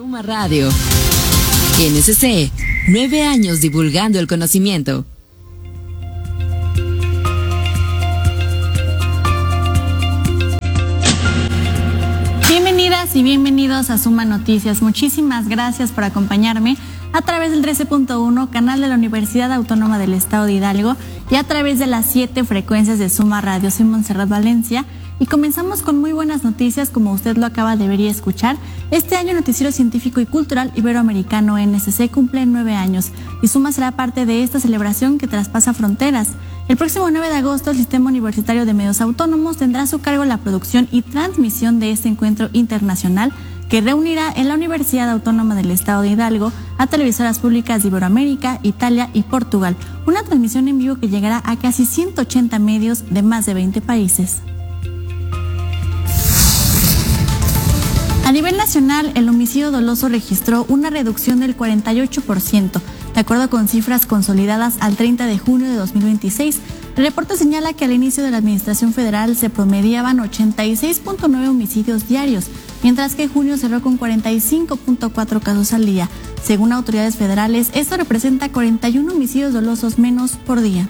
Suma Radio. NSC, 9 años divulgando el conocimiento. Bienvenidas y bienvenidos a Suma Noticias. Muchísimas gracias por acompañarme a través del 13.1, canal de la Universidad Autónoma del Estado de Hidalgo, y a través de las 7 frecuencias de Suma Radio. Soy Montserrat Valencia y comenzamos con muy buenas noticias, como usted lo acaba de ver y escuchar. Este año el Noticiero Científico y Cultural Iberoamericano NSC cumple 9 años y Suma será parte de esta celebración que traspasa fronteras. El próximo 9 de agosto el Sistema Universitario de Medios Autónomos tendrá a su cargo la producción y transmisión de este encuentro internacional que reunirá en la Universidad Autónoma del Estado de Hidalgo a televisoras públicas de Iberoamérica, Italia y Portugal. Una transmisión en vivo que llegará a casi 180 medios de más de 20 países. A nivel nacional, el homicidio doloso registró una reducción del 48%, de acuerdo con cifras consolidadas al 30 de junio de 2026. El reporte señala que al inicio de la Administración Federal se promediaban 86.9 homicidios diarios, mientras que junio cerró con 45.4 casos al día. Según autoridades federales, esto representa 41 homicidios dolosos menos por día.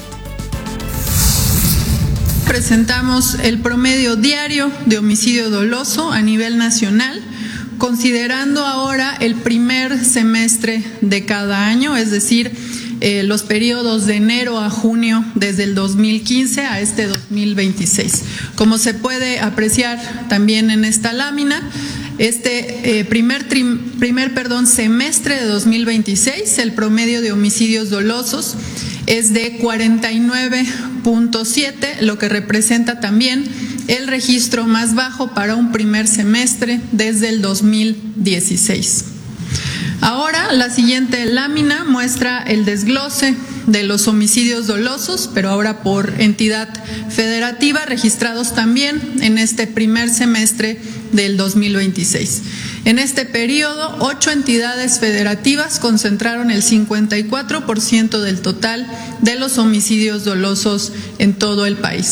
Presentamos el promedio diario de homicidio doloso a nivel nacional, considerando ahora el primer semestre de cada año, es decir, los periodos de enero a junio desde el 2015 a este 2026. Como se puede apreciar también en esta lámina, este primer semestre de 2026, el promedio de homicidios dolosos es de 49.7, lo que representa también el registro más bajo para un primer semestre desde el 2016. Ahora, la siguiente lámina muestra el desglose de los homicidios dolosos, pero ahora por entidad federativa, registrados también en este primer semestre del 2026. En este periodo, 8 entidades federativas concentraron el 54% del total de los homicidios dolosos en todo el país.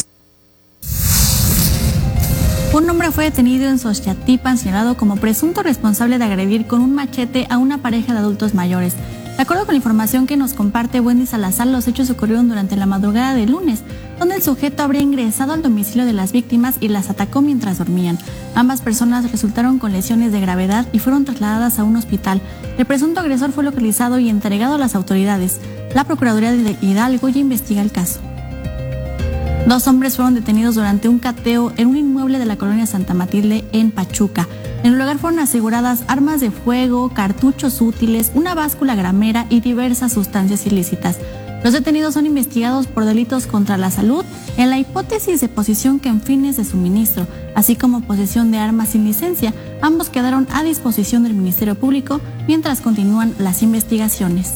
Un hombre fue detenido en Xochatipan, señalado como presunto responsable de agredir con un machete a una pareja de adultos mayores. De acuerdo con la información que nos comparte Wendy Salazar, los hechos ocurrieron durante la madrugada del lunes, donde el sujeto habría ingresado al domicilio de las víctimas y las atacó mientras dormían. Ambas personas resultaron con lesiones de gravedad y fueron trasladadas a un hospital. El presunto agresor fue localizado y entregado a las autoridades. La Procuraduría de Hidalgo ya investiga el caso. 2 hombres fueron detenidos durante un cateo en un inmueble de la colonia Santa Matilde en Pachuca. En el lugar fueron aseguradas armas de fuego, cartuchos útiles, una báscula gramera y diversas sustancias ilícitas. Los detenidos son investigados por delitos contra la salud en la hipótesis de posesión con fines de suministro, así como posesión de armas sin licencia. Ambos quedaron a disposición del Ministerio Público mientras continúan las investigaciones.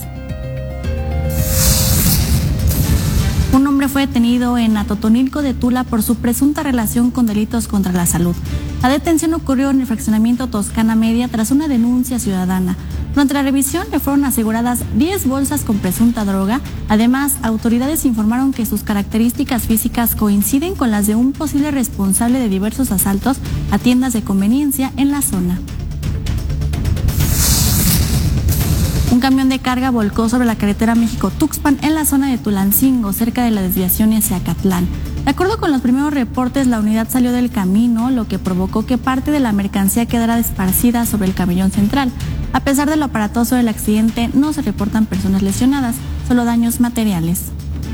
Un hombre fue detenido en Atotonilco de Tula por su presunta relación con delitos contra la salud. La detención ocurrió en el fraccionamiento Toscana Media tras una denuncia ciudadana. Durante la revisión le fueron aseguradas 10 bolsas con presunta droga. Además, autoridades informaron que sus características físicas coinciden con las de un posible responsable de diversos asaltos a tiendas de conveniencia en la zona. Un camión de carga volcó sobre la carretera México-Tuxpan en la zona de Tulancingo, cerca de la desviación hacia Acatlán. De acuerdo con los primeros reportes, la unidad salió del camino, lo que provocó que parte de la mercancía quedara esparcida sobre el camellón central. A pesar de lo aparatoso del accidente, no se reportan personas lesionadas, solo daños materiales.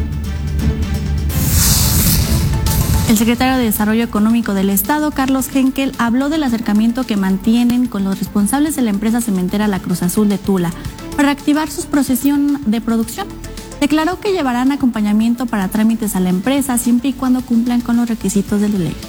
El secretario de Desarrollo Económico del Estado, Carlos Henkel, habló del acercamiento que mantienen con los responsables de la empresa cementera La Cruz Azul de Tula para reactivar su procesión de producción. Declaró que llevarán acompañamiento para trámites a la empresa siempre y cuando cumplan con los requisitos de la ley.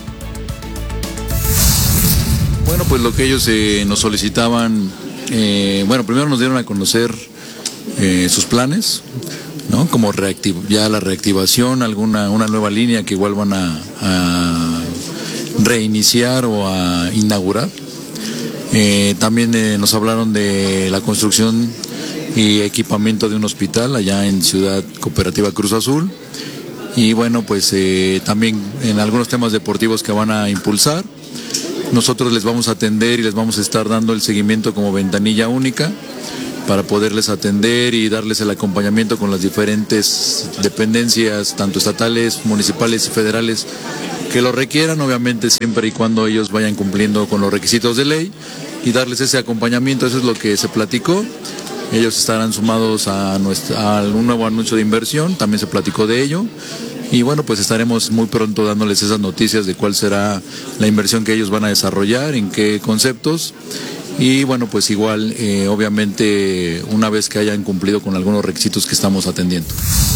Bueno, pues lo que ellos nos solicitaban, primero nos dieron a conocer sus planes, ¿no? Como ya la reactivación, una nueva línea que igual van a reiniciar o a inaugurar. También nos hablaron de la construcción y equipamiento de un hospital allá en Ciudad Cooperativa Cruz Azul. Y bueno, pues también en algunos temas deportivos que van a impulsar. nosotros les vamos a atender y les vamos a estar dando el seguimiento como ventanilla única para poderles atender y darles el acompañamiento con las diferentes dependencias, tanto estatales, municipales y federales, que lo requieran, obviamente siempre y cuando ellos vayan cumpliendo con los requisitos de ley, y darles ese acompañamiento. Eso es lo que se platicó. Ellos estarán sumados a un nuevo anuncio de inversión, también se platicó de ello. Y bueno, pues estaremos muy pronto dándoles esas noticias de cuál será la inversión que ellos van a desarrollar, en qué conceptos. Y bueno, pues igual, obviamente, una vez que hayan cumplido con algunos requisitos que estamos atendiendo.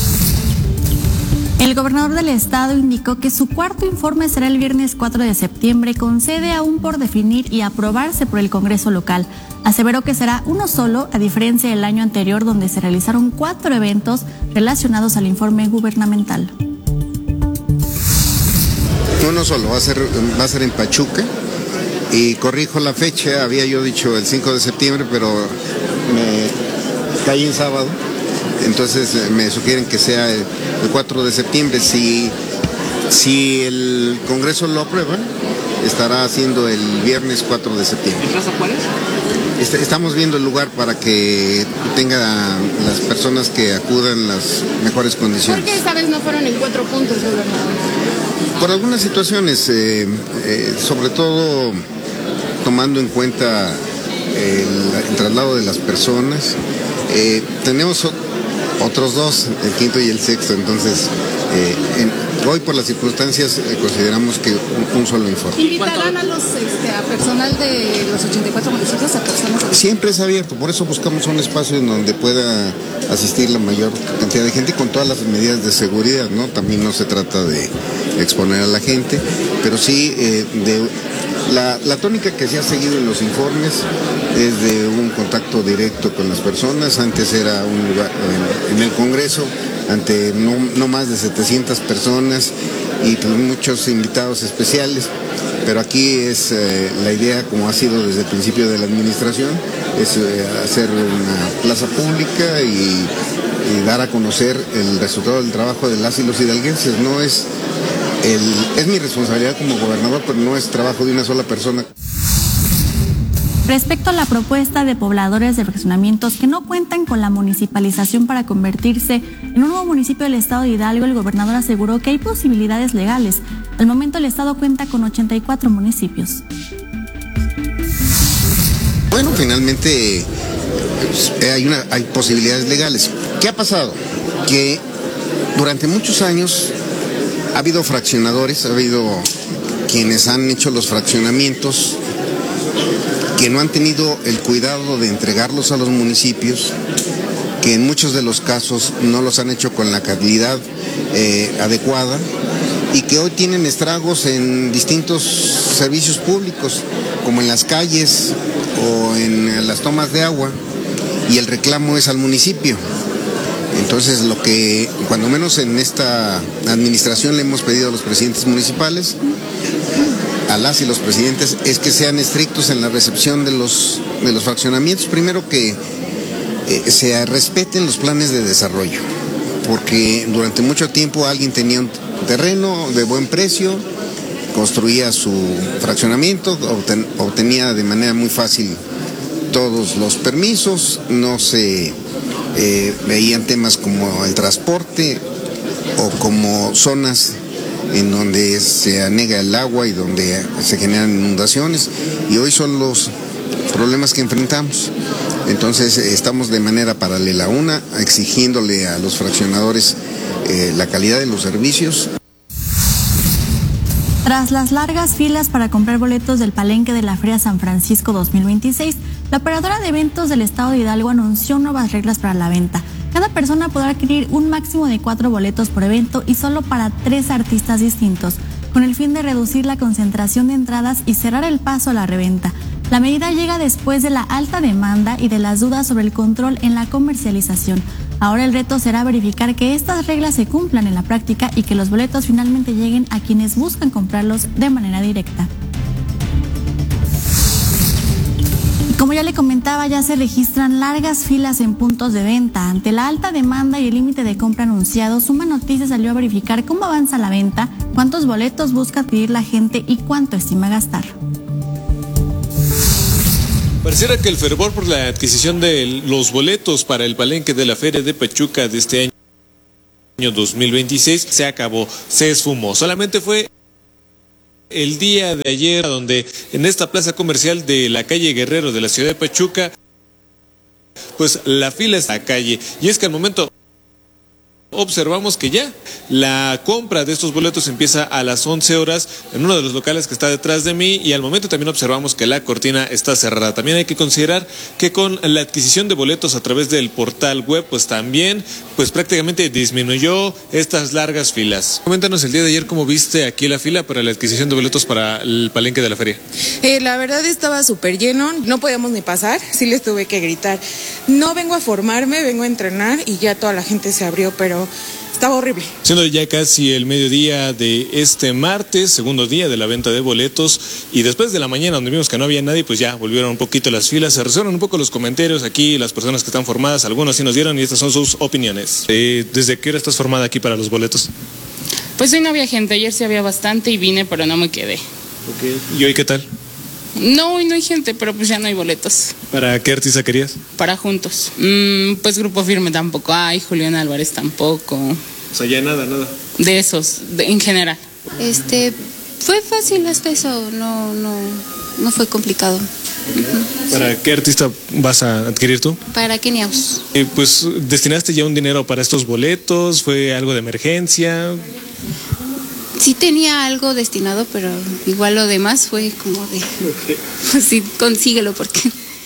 El gobernador del estado indicó que su cuarto informe será el viernes 4 de septiembre, con sede aún por definir y aprobarse por el Congreso local. Aseveró que será uno solo, a diferencia del año anterior, donde se realizaron 4 eventos relacionados al informe gubernamental. Uno solo, va a ser en Pachuca, y corrijo la fecha, había yo dicho el 5 de septiembre, pero me caí en sábado, entonces me sugieren que sea el 4 de septiembre. Si el Congreso lo aprueba, estará haciendo el viernes 4 de septiembre. ¿En Plaza Juárez? Estamos viendo el lugar para que tenga las personas que acudan las mejores condiciones. ¿Por qué esta vez no fueron en 4 puntos, gobernador? Por algunas situaciones, sobre todo tomando en cuenta el traslado de las personas. Tenemos otros 2, el quinto y el sexto, entonces hoy por las circunstancias consideramos que un solo informe. ¿Invitarán a personal de los 84 municipios, a personas? Siempre es abierto, por eso buscamos un espacio en donde pueda asistir la mayor cantidad de gente con todas las medidas de seguridad, ¿no? También no se trata de exponer a la gente, pero sí la tónica que se ha seguido en los informes es de un contacto directo con las personas. Antes era un lugar en el Congreso ante no más de 700 personas y pues muchos invitados especiales, pero aquí es la idea, como ha sido desde el principio de la administración, es hacer una plaza pública y dar a conocer el resultado del trabajo de las y los hidalguenses. No es mi responsabilidad como gobernador, pero no es trabajo de una sola persona. Respecto a la propuesta de pobladores de fraccionamientos que no cuentan con la municipalización para convertirse en un nuevo municipio del estado de Hidalgo, el gobernador aseguró que hay posibilidades legales. Al momento el estado cuenta con 84 municipios. Bueno, finalmente hay posibilidades legales. ¿Qué ha pasado? Que durante muchos años ha habido fraccionadores, ha habido quienes han hecho los fraccionamientos que no han tenido el cuidado de entregarlos a los municipios, que en muchos de los casos no los han hecho con la calidad adecuada y que hoy tienen estragos en distintos servicios públicos, como en las calles o en las tomas de agua, y el reclamo es al municipio. Entonces, lo que, cuando menos en esta administración, le hemos pedido a los presidentes municipales, a las y los presidentes, es que sean estrictos en la recepción de los fraccionamientos. Primero, que se respeten los planes de desarrollo, porque durante mucho tiempo alguien tenía un terreno de buen precio, construía su fraccionamiento, obtenía de manera muy fácil todos los permisos, no se veían temas como el transporte o como zonas en donde se anega el agua y donde se generan inundaciones, y hoy son los problemas que enfrentamos. Entonces estamos de manera paralela, exigiéndole a los fraccionadores la calidad de los servicios. Tras las largas filas para comprar boletos del palenque de la Feria San Francisco 2026, la operadora de eventos del estado de Hidalgo anunció nuevas reglas para la venta. Cada persona podrá adquirir un máximo de 4 boletos por evento y solo para 3 artistas distintos, con el fin de reducir la concentración de entradas y cerrar el paso a la reventa. La medida llega después de la alta demanda y de las dudas sobre el control en la comercialización. Ahora el reto será verificar que estas reglas se cumplan en la práctica y que los boletos finalmente lleguen a quienes buscan comprarlos de manera directa. Como ya le comentaba, ya se registran largas filas en puntos de venta. Ante la alta demanda y el límite de compra anunciado, Suma Noticias salió a verificar cómo avanza la venta, cuántos boletos busca adquirir la gente y cuánto estima gastar. Pareciera que el fervor por la adquisición de los boletos para el palenque de la Feria de Pachuca de este año 2026 se acabó, se esfumó. Solamente fue el día de ayer donde en esta plaza comercial de la calle Guerrero de la ciudad de Pachuca, pues la fila está en la calle. Y es que al momento observamos que ya la compra de estos boletos empieza a las 11 horas en uno de los locales que está detrás de mí, y al momento también observamos que la cortina está cerrada. También hay que considerar que con la adquisición de boletos a través del portal web, pues también prácticamente disminuyó estas largas filas. Coméntanos el día de ayer cómo viste aquí la fila para la adquisición de boletos para el palenque de la feria. La verdad estaba súper lleno, no podíamos ni pasar, sí les tuve que gritar. No vengo a formarme, vengo a entrenar, y ya toda la gente se abrió, pero estaba horrible. Siendo ya casi el mediodía de este martes, segundo día de la venta de boletos, y después de la mañana donde vimos que no había nadie, pues ya volvieron un poquito las filas, se resuenan un poco los comentarios aquí, las personas que están formadas, algunos sí nos dieron, y estas son sus opiniones. ¿Desde qué hora estás formada aquí para los boletos? Pues hoy no había gente, ayer sí había bastante y vine, pero no me quedé. Okay. ¿Y hoy qué tal? No, hoy no hay gente, pero pues ya no hay boletos. ¿Para qué artista querías? Para Juntos. Pues Grupo Firme tampoco hay, Julián Álvarez tampoco. O sea, ya nada. De esos, en general. Fue fácil hasta eso, no fue complicado. ¿Para qué artista vas a adquirir tú? Para Keniaus. Pues, ¿destinaste ya un dinero para estos boletos? ¿Fue algo de emergencia? Sí tenía algo destinado, pero igual lo demás fue como de... Pues sí, consíguelo porque...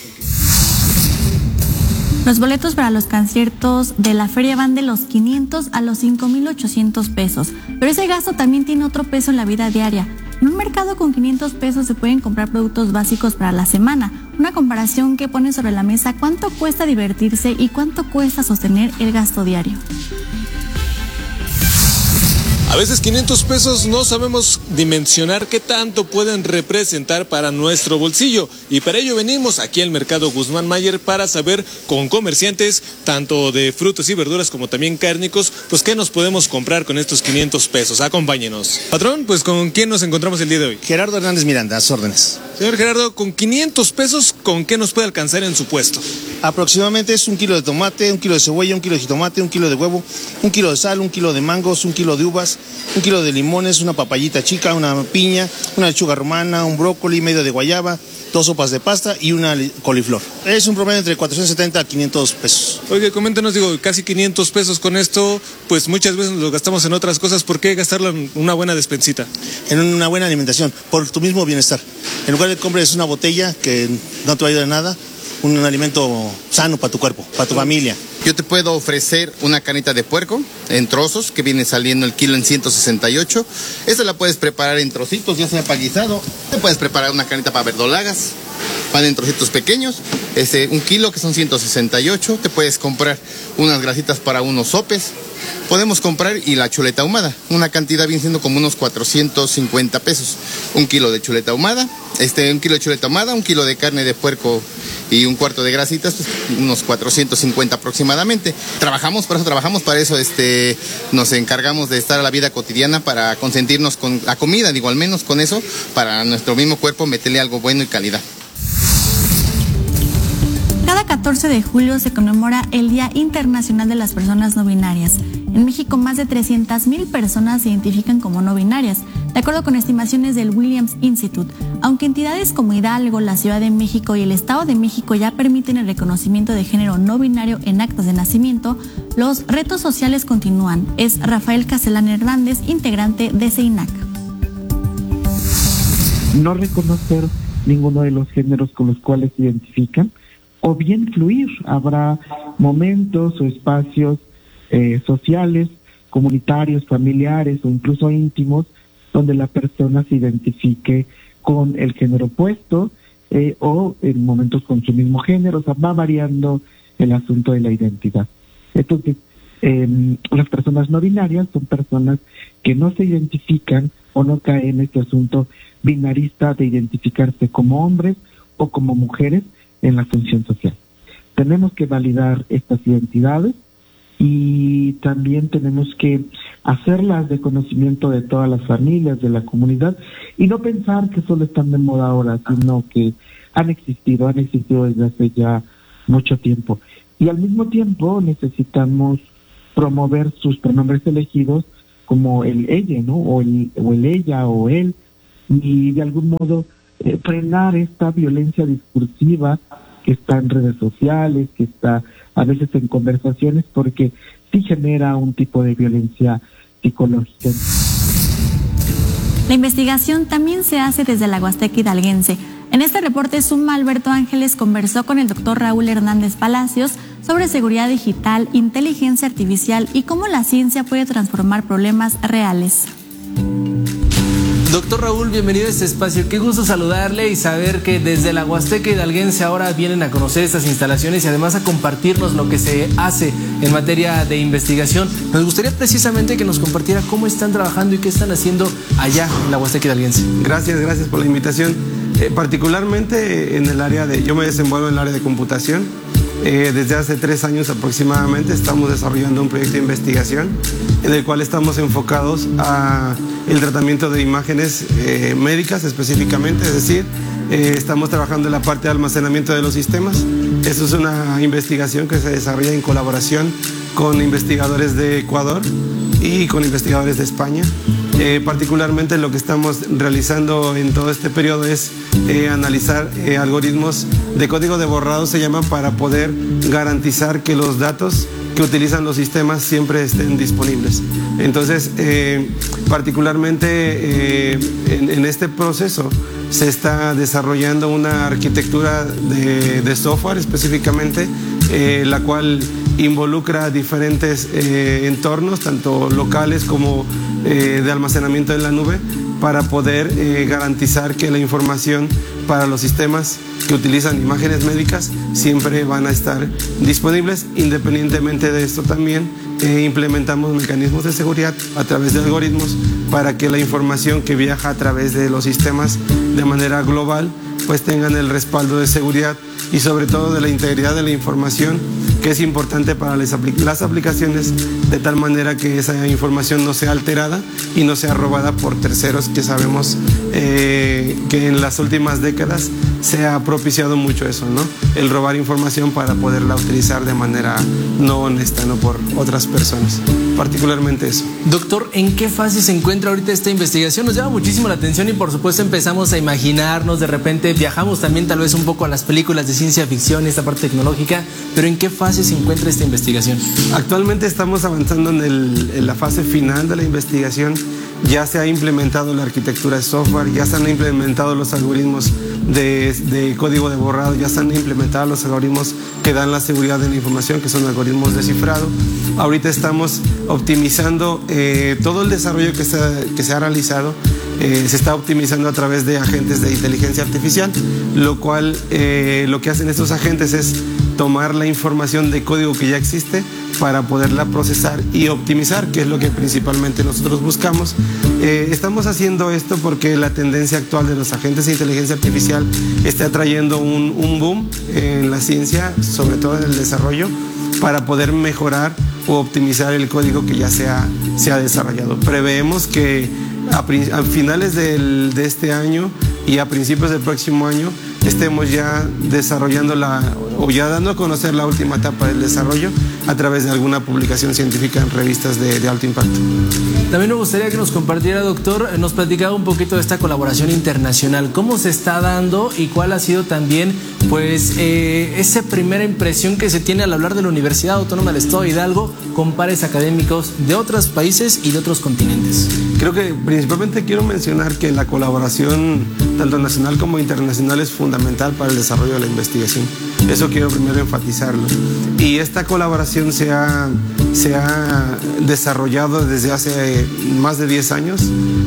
Los boletos para los conciertos de la feria van de los 500 a los 5,800 pesos. Pero ese gasto también tiene otro peso en la vida diaria. En un mercado con 500 pesos se pueden comprar productos básicos para la semana. Una comparación que pone sobre la mesa cuánto cuesta divertirse y cuánto cuesta sostener el gasto diario. A veces 500 pesos no sabemos dimensionar qué tanto pueden representar para nuestro bolsillo, y para ello venimos aquí al Mercado Guzmán Mayer para saber con comerciantes tanto de frutas y verduras como también cárnicos, pues qué nos podemos comprar con estos 500 pesos. Acompáñenos. Patrón, pues ¿con quién nos encontramos el día de hoy? Gerardo Hernández Miranda, a sus órdenes. Señor Gerardo, con 500 pesos, ¿con qué nos puede alcanzar en su puesto? Aproximadamente es 1 kilo de tomate, 1 kilo de cebolla, 1 kilo de jitomate, 1 kilo de huevo, 1 kilo de sal, 1 kilo de mangos, 1 kilo de uvas, 1 kilo de limones, una papayita chica, una piña, una lechuga romana, un brócoli, medio de guayaba, 2 sopas de pasta y una coliflor. Es un promedio entre 470 a 500 pesos. Oye, coméntenos, casi 500 pesos con esto, pues muchas veces lo gastamos en otras cosas. ¿Por qué gastarlo en una buena despensita? En una buena alimentación, por tu mismo bienestar. En lugar de compres una botella que no te va a ayudar en nada, un alimento sano para tu cuerpo, para tu familia. Yo te puedo ofrecer una carnita de puerco en trozos que viene saliendo el kilo en 168. Esta la puedes preparar en trocitos, ya sea para guisado. Te puedes preparar una carnita para verdolagas, van en trocitos pequeños. 1 kilo que son 168. Te puedes comprar unas grasitas para unos sopes. Podemos comprar y la chuleta ahumada. Una cantidad viene siendo como unos 450 pesos. 1 kilo de chuleta ahumada. 1 kilo de chuleta ahumada, 1 kilo de carne de puerco y un cuarto de grasitas, pues, unos 450 aproximadamente. Trabajamos para eso, nos encargamos de estar a la vida cotidiana para consentirnos con la comida, digo, al menos con eso, para nuestro mismo cuerpo meterle algo bueno y calidad. Cada 14 de julio se conmemora el Día Internacional de las Personas No Binarias. En México, más de 300,000 personas se identifican como no binarias, de acuerdo con estimaciones del Williams Institute. Aunque entidades como Hidalgo, la Ciudad de México y el Estado de México ya permiten el reconocimiento de género no binario en actas de nacimiento, los retos sociales continúan. Es Rafael Castellán Hernández, integrante de CEINAC. No reconocer ninguno de los géneros con los cuales se identifican, o bien fluir. Habrá momentos o espacios sociales, comunitarios, familiares o incluso íntimos, donde la persona se identifique con el género opuesto o en momentos con su mismo género. O sea, va variando el asunto de la identidad. Entonces, las personas no binarias son personas que no se identifican o no caen en este asunto binarista de identificarse como hombres o como mujeres en la función social. Tenemos que validar estas identidades y también tenemos que hacerlas de conocimiento de todas las familias, de la comunidad, y no pensar que solo están de moda ahora, sino que han existido desde hace ya mucho tiempo. Y al mismo tiempo necesitamos promover sus pronombres elegidos como el ella, ¿no? O el ella o él, y de algún modo frenar esta violencia discursiva que está en redes sociales, que está a veces en conversaciones, porque sí genera un tipo de violencia psicológica. La investigación también se hace desde la Huasteca Hidalguense. En este reporte, Suma Alberto Ángeles conversó con el doctor Raúl Hernández Palacios sobre seguridad digital, inteligencia artificial y cómo la ciencia puede transformar problemas reales. Doctor Raúl, bienvenido a este espacio. Qué gusto saludarle y saber que desde la Huasteca Hidalguense ahora vienen a conocer estas instalaciones y además a compartirnos lo que se hace en materia de investigación. Nos gustaría precisamente que nos compartiera cómo están trabajando y qué están haciendo allá en la Huasteca Hidalguense. Gracias por la invitación. Particularmente en el área yo me desenvuelvo en el área de computación. Desde hace 3 años aproximadamente estamos desarrollando un proyecto de investigación en el cual estamos enfocados a el tratamiento de imágenes médicas específicamente, es decir, estamos trabajando en la parte de almacenamiento de los sistemas. Esto es una investigación que se desarrolla en colaboración con investigadores de Ecuador y con investigadores de España. Particularmente lo que estamos realizando en todo este periodo es analizar algoritmos de código de borrado, se llaman, para poder garantizar que los datos que utilizan los sistemas siempre estén disponibles. Entonces, particularmente en este proceso se está desarrollando una arquitectura de software específicamente, la cual involucra diferentes entornos, tanto locales como de almacenamiento en la nube, para poder garantizar que la información para los sistemas que utilizan imágenes médicas siempre van a estar disponibles. Independientemente de esto, también implementamos mecanismos de seguridad a través de algoritmos para que la información que viaja a través de los sistemas de manera global pues tengan el respaldo de seguridad y sobre todo de la integridad de la información, que es importante para las aplicaciones, de tal manera que esa información no sea alterada y no sea robada por terceros, que sabemos que en las últimas décadas se ha propiciado mucho eso, ¿no? El robar información para poderla utilizar de manera no honesta, no por otras personas, particularmente eso. Doctor, ¿en qué fase se encuentra ahorita esta investigación? Nos llama muchísimo la atención y por supuesto empezamos a imaginarnos, de repente viajamos también tal vez un poco a las películas de ciencia ficción y esta parte tecnológica, pero ¿en qué fase se encuentra esta investigación? Actualmente estamos avanzando en la fase final de la investigación. Ya se ha implementado la arquitectura de software, ya se han implementado los algoritmos de código de borrado, ya se han implementado los algoritmos que dan la seguridad de la información, que son algoritmos de cifrado. Ahorita estamos optimizando todo el desarrollo que se ha realizado. Se está optimizando a través de agentes de inteligencia artificial, lo cual lo que hacen estos agentes es tomar la información de código que ya existe para poderla procesar y optimizar, que es lo que principalmente nosotros buscamos. Estamos haciendo esto porque la tendencia actual de los agentes de inteligencia artificial está trayendo un boom en la ciencia, sobre todo en el desarrollo, para poder mejorar o optimizar el código que ya se ha desarrollado. Preveemos que a finales de este año y a principios del próximo año estemos ya desarrollando o ya dando a conocer la última etapa del desarrollo a través de alguna publicación científica en revistas de alto impacto. También me gustaría que nos compartiera, doctor, nos platicaba un poquito de esta colaboración internacional, cómo se está dando y cuál ha sido también pues esa primera impresión que se tiene al hablar de la Universidad Autónoma del Estado de Hidalgo con pares académicos de otros países y de otros continentes. Creo que principalmente quiero mencionar que la colaboración tanto nacional como internacional es fundamental para el desarrollo de la investigación. Eso quiero primero enfatizarlo. Y esta colaboración se ha desarrollado desde hace más de 10 años,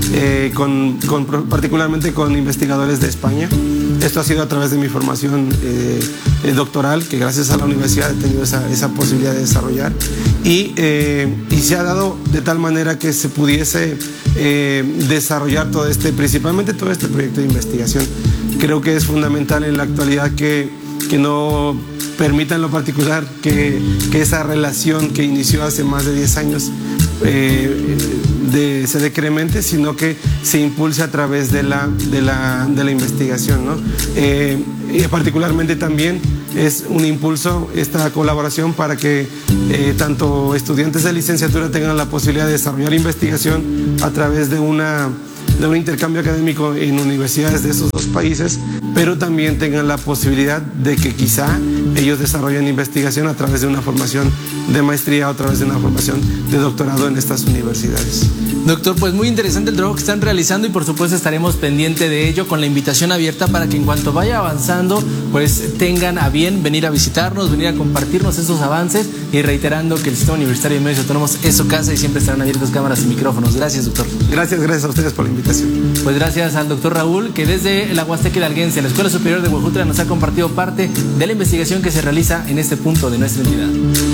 particularmente con investigadores de España. Esto ha sido a través de mi formación doctoral, que gracias a la universidad he tenido esa posibilidad de desarrollar. Y se ha dado de tal manera que se pudiese desarrollar principalmente todo este proyecto de investigación. Creo que es fundamental en la actualidad que no permita en lo particular que esa relación que inició hace más de 10 años se decremente, sino que se impulse a través de la investigación, ¿no? Y particularmente también es un impulso esta colaboración para que tanto estudiantes de licenciatura tengan la posibilidad de desarrollar investigación a través de un intercambio académico en universidades de esos dos países, pero también tengan la posibilidad de que quizá ellos desarrollen investigación a través de una formación de maestría o a través de una formación de doctorado en estas universidades. Doctor, pues muy interesante el trabajo que están realizando y por supuesto estaremos pendientes de ello con la invitación abierta para que en cuanto vaya avanzando pues tengan a bien venir a visitarnos, venir a compartirnos esos avances y reiterando que el Sistema Universitario de Medios Autónomos es su casa y siempre estarán abiertas cámaras y micrófonos. Gracias, doctor. Gracias a ustedes por la invitación. Pues gracias al doctor Raúl, que desde la Huasteca Hidalguense, la Escuela Superior de Huejutla, nos ha compartido parte de la investigación que se realiza en este punto de nuestra entidad.